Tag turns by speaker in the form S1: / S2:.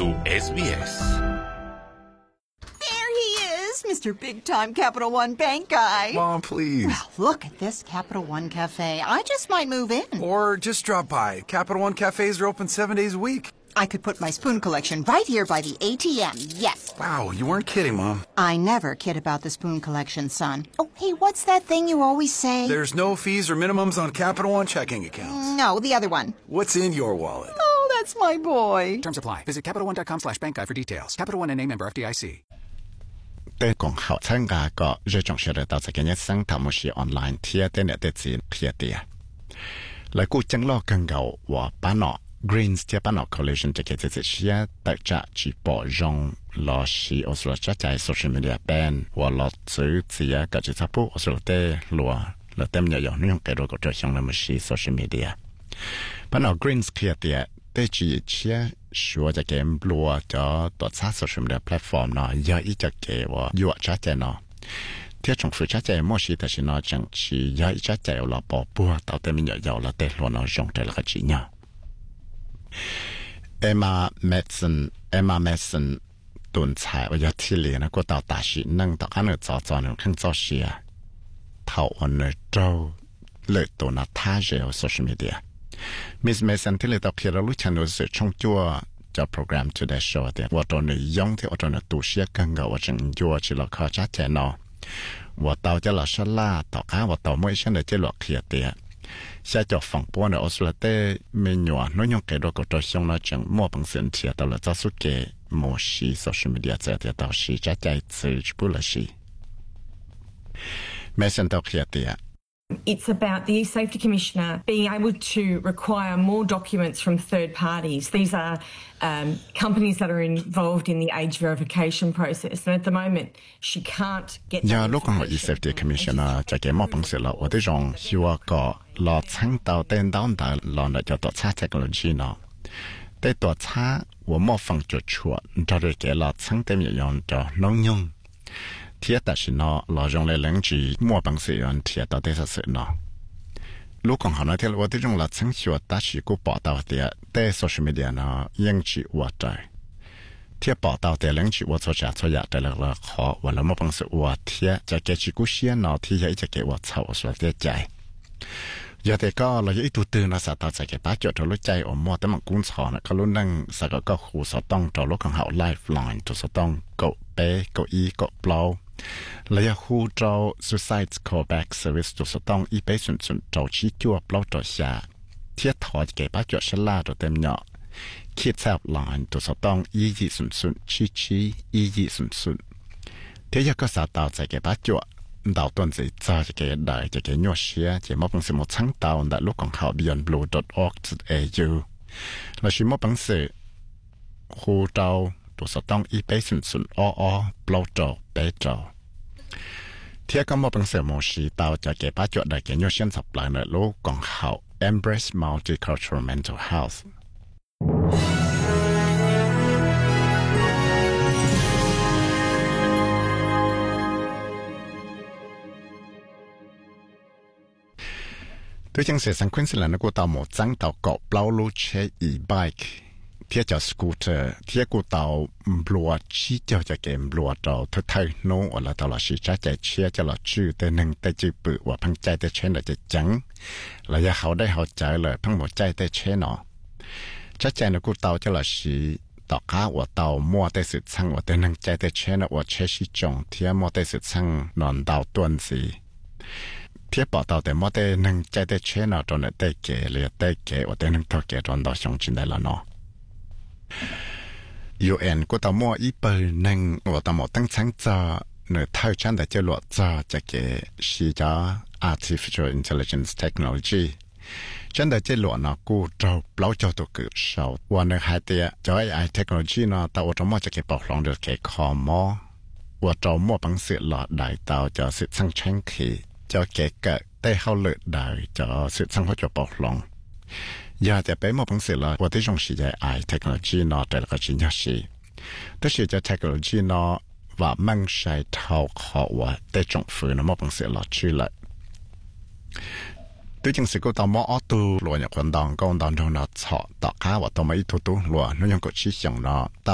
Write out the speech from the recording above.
S1: สู่ SBS
S2: There he is, Mr. Big Time Capital One Bank guy.
S1: Mom, please.
S2: Well, look at this Capital One Cafe. I just might move in.
S3: Or just drop by. Capital One cafes are open 7 days a week.
S2: I could put my spoon collection right here by the ATM, yes.
S3: Wow, you weren't kidding, Mom.
S2: I never kid about the spoon collection, son. Oh, hey, what's that thing you always say?
S3: There's no fees or minimums on Capital One checking accounts.
S2: No, the other one.
S3: What's in your wallet?
S2: Oh, that's my boy.
S4: Terms apply. Visit CapitalOne.com/bankguide for details. Capital One and name member FDIC.
S5: 对共好参加个日中学的到这个日生他们是 online 贴的那的字贴的，来顾将老更高我把那 Greens 贴把那 collision 这个这些大家去保容老是我说这在 social media ban 我老走这样个就差不我说的罗了他们要用用给这个这项那么是 social media 把那 Greens 贴的对这些说จะเกมบลัวจะตัวซาโซเชียลมีเดียแพลตฟอร์มเนาะย่อยจะเกว่ายั่วชัดเจนเนาะเที่ยวจงฝึกชัดเจนมั่วชีแต่ชินอจังชีย่อยชัดเจนเราปอปัวต่อแต่มีย่อยเราเตะล้วนเราจงแต่ละจีเนาะเอมาเมสันตุนชายว่าที่เลี้ยนะก็ต่อตาชีนั่งต่อกันจอหนึ่งข้างจอเชียเท่าอันเนโจเลยตัวนัทท่าเจลโซเชียลมีเดียมิสเมสันที่เลยตอกเขียนรู้ชันรู้สึกช่องจั่วจะโปรแกรม Today Show เดียว่าตัวนี้ย่องที่ว่าตัวนี้ตัวเชียกันกับว่าจังจั่วที่เราเข้าชัดเจนเนาะว่าตัวจะเราชลาต่อข้าว่าตัวไม่ใช่เลยที่เราเขียนเดียใช้จอฝั่งปวนในออสเตรเลียเมนูน้อยยงเกิดเราก็ตัวช่องเราจังมั่วบังเสียนเทียตัวเราจะสุดเกะโมชีโซเชียลมีเดียเจอเดียตัวชีจะใจซื้อปุ่นละชีเมสันตัวเขียนเดีย
S6: It's about the E-Safety Commissioner being able to require more documents from third parties. These are companies that are involved in the age verification process. And at the moment, she can't get that information.
S5: ลูกของ E-Safety Commissioner จะเก็บมาบังเสียแล้วว่าได้รองชัวก็รอชั้งเตาเต้นดาวน์รอจะตัวช้าเทคโนโลยีเนาะแต่ตัวช้าว่ามั่วฟังจุดชัวจะได้เก็บรอชั้งเต็มอย่างจะน้องยงเทียแต่สินอเราจงเลยหลังจีมั่วบังเสียนเทียต่อได้สักสินอลูกของเขาเที่ยวว่าที่จงเราทั้งชัวตัดสิกูปอดาวเตียแต่โซเชียลมีเดียเนาะยังจีว่าใจเทียปอดาวเตียหลังจีว่าโซจะโซอยากแต่ละขอว่าเรามั่วบังเสียว่าเทียจะเกจิกูเชียนเนาะที่ยังจะเกว่าเช่าสุดเตียใจยาแต่ก็เราอีตัวตื่นนะสัตว์ต่อใจเก็บป้าจดทะลุใจอมมอแต่มันกุ้งสอนนะเขาลุ้นนั่งสักก็ขู่สต้องจอลูกของเขาไลฟ์ไลน์ตัวสต้องเกาเป้เกาอีเกาเปล่าแล้วยังคู่เจ้า suicide callback service ตัวสต้องอีไปส่วนเจ้าชี้จั่วเปล่าตัวชาเทียถอดเก็บป้าจดฉลาดตัวเต็มเนาะคิดแซบไลน์ตัวสต้องอียี่ส่วนชี้อียี่ส่วนเทียก็สัตว์ต่อใจเก็บป้าจดดาวต้นจะจะเกิดได้จะเกิดยัวเชียจะมอบบังสมุดชั้งดาวแต่ลูกของเขา beyondblue.org.au และชิมอบบังสือคู่เจ้าตัวสต้องอีไปส่วนเปล่าเจ้าเป้เจ้าเทียก็มอบบังสือโมชีดาวจะเกิดป้าจดได้เกิดยัวเชียนสับหลายในลูกของเขา embrace multicultural mental healthตัวจังเสียสังคมสิลันกูตาวหมดจังตาวเกาะเปล่าลูเชอีไบค์เทียจากสกูตเตอร์เทียกูตาวบลัวชี้เจ้าจะเกมบลัวเราทุกไทยโน้ว่าเราตลอดชีจ้าใจเชียจะหลอดชื่อแต่หนึ่งแต่จืดปือว่าพังใจแต่เชนเราจะจังเราอยากเขาได้เขาใจเลยพังหมดใจแต่เชนเนาะจ้าใจนกูตาวจะหลอดชีต่อข้าว่าตาวมัวแต่สุดช่างว่าแต่หนึ่งใจแต่เชนว่าเชชิจงเทียมัวแต่สุดช่างนอนดาวต้นสีเทียบปอดแต่มอแต่หนึ่งใจแต่เชนจนได้เกลี่ยได้เกว่าแต่หนึ่งทอเกจนดอชงจินได้แล้วเนาะ UN ก็ตามมัวอีเปิลหนึ่งว่าตามมัวตั้งชั้นจะเนื้อเท่าชั้นแต่จะหลวดจะเกชีจ้า artificial intelligence technology ฉันได้จะหลวดเนาะกูจะเปล่าจะตัวเกิดเสาวันในหายเตียจะ AI technology เนาะแต่ว่าจะมัวจะเก็บปอกลองเดือดเกคอมอว่าจะมัวบังเสียหลอดได้เตาจะสิทั้งเชงขีจะเก๋เกิดได้เข้าเลือดได้จะสื่อสังเขาจะปอกลงอยากจะไปมอบพังสื่อละว่าที่จงชี้ใจไอเทคโนโลยีนอแต่ละก็ชิ้นยาชีแต่สื่อจะเทคโนโลยีนอว่ามั่งใช้เท่าเขาว่าได้จงฝืนมอบพังสื่อละชื่อละตัวจริงสิก็ต้องมออตูหลวงอย่างคนดังก็ดังตรงนั้นชอต่อข้าว่าต้องมาอีทุตุหลวงนั่นยังก็ชี้อย่างนอ